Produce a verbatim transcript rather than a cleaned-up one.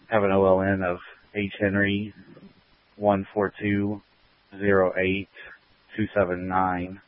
have an O L N of H Henry one four two zero eight two seven nine.